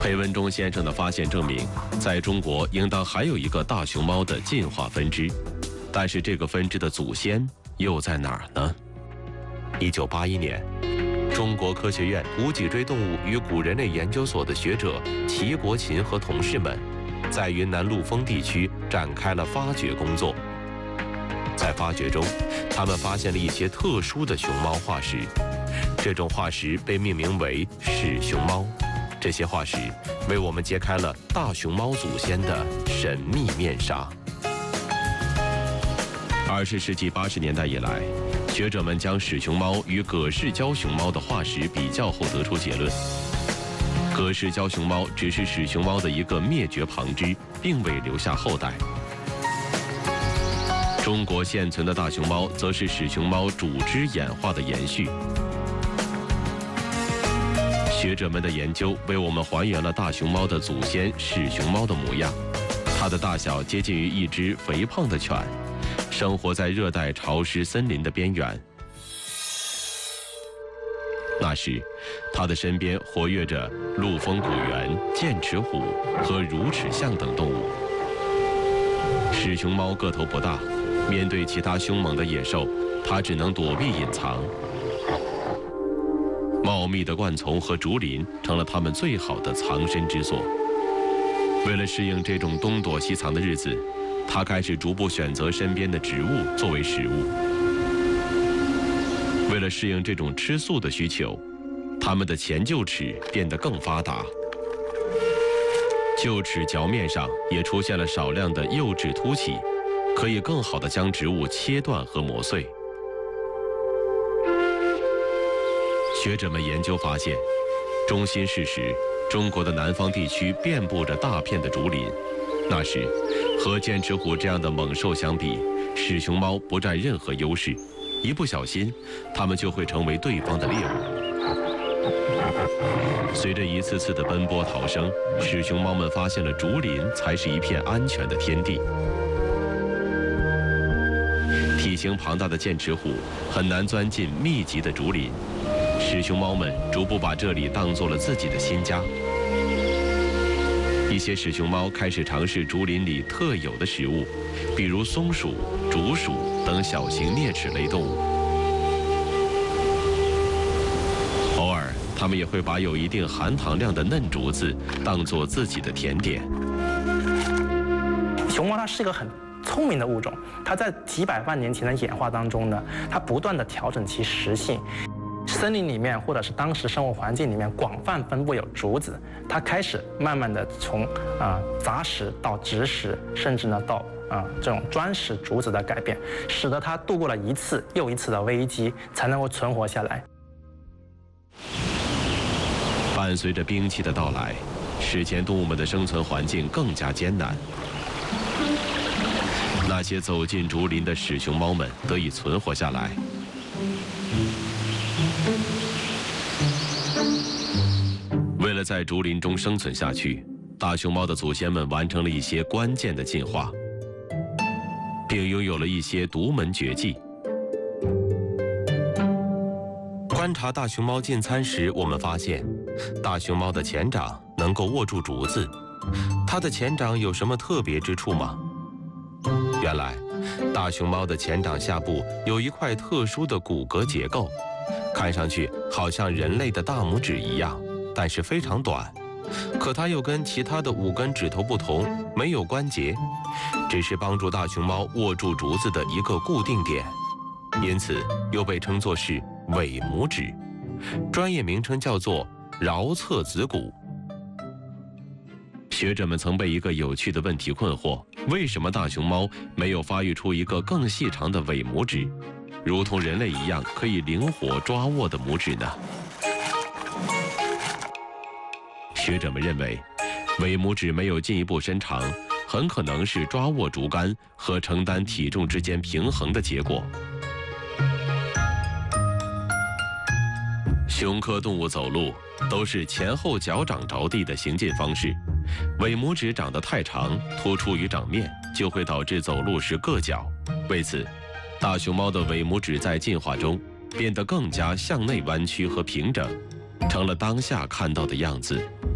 裴文中先生的发现证明，在中国应当还有一个大熊猫的进化分支，但是这个分支的祖先又在哪儿呢？1981年，中国科学院无脊椎动物与古人类研究所的学者齐国勤和同事们，在云南陆丰地区展开了发掘工作。在发掘中，他们发现了一些特殊的熊猫化石，这种化石被命名为始熊猫。这些化石为我们揭开了大熊猫祖先的神秘面纱。20世纪80年代以来，学者们将始熊猫与葛氏胶熊猫的化石比较后得出结论：葛氏胶熊猫只是始熊猫的一个灭绝旁支，并未留下后代。中国现存的大熊猫则是始熊猫主支演化的延续。学者们的研究为我们还原了大熊猫的祖先始熊猫的模样，它的大小接近于一只肥胖的犬，生活在热带潮湿森林的边缘。那时，它的身边活跃着陆丰古猿、剑齿虎和乳齿象等动物。始熊猫个头不大，面对其他凶猛的野兽，它只能躲避隐藏。茂密的灌丛和竹林成了它们最好的藏身之所。为了适应这种东躲西藏的日子，它开始逐步选择身边的植物作为食物。为了适应这种吃素的需求，它们的前臼齿变得更发达，臼齿嚼面上也出现了少量的釉质凸起，可以更好地将植物切断和磨碎。学者们研究发现，中新世时，中国的南方地区遍布着大片的竹林。那时，和剑齿虎这样的猛兽相比，始熊猫不占任何优势，一不小心，它们就会成为对方的猎物。随着一次次的奔波逃生，始熊猫们发现了竹林才是一片安全的天地。体型庞大的剑齿虎很难钻进密集的竹林，始熊猫们逐步把这里当作了自己的新家。一些始熊猫开始尝试竹林里特有的食物，比如松鼠、竹鼠等小型啮齿类动物。偶尔，它们也会把有一定含糖量的嫩竹子当作自己的甜点。 熊猫它是一个很聪明的物种，它在几百万年前的演化当中呢，它不断地调整其食性。森林里面或者是当时生活环境里面广泛分布有竹子，它开始慢慢的从杂食到植食，甚至呢到这种专食竹子的改变，使得它度过了一次又一次的危机，才能够存活下来。 伴随着兵器的到来，史前动物们的生存环境更加艰难。那些走进竹林的始熊猫们得以存活下来。为了在竹林中生存下去，大熊猫的祖先们完成了一些关键的进化，并拥有了一些独门绝技。观察大熊猫进餐时，我们发现，大熊猫的前掌能够握住竹子。它的前掌有什么特别之处吗？原来，大熊猫的前掌下部有一块特殊的骨骼结构，看上去好像人类的大拇指一样，但是非常短。可它又跟其他的5根指头不同，没有关节，只是帮助大熊猫握住竹子的一个固定点，因此又被称作是尾拇指，专业名称叫做桡侧子骨。学者们曾被一个有趣的问题困惑：为什么大熊猫没有发育出一个更细长的尾拇指，如同人类一样可以灵活抓握的拇指呢？学者们认为，尾拇指没有进一步伸长，很可能是抓握竹竿和承担体重之间平衡的结果。熊科动物走路都是前后脚掌着地的行进方式，尾拇指长得太长，突出于掌面，就会导致走路时硌脚。为此，大熊猫的尾拇指在进化中变得更加向内弯曲和平整，成了当下看到的样子。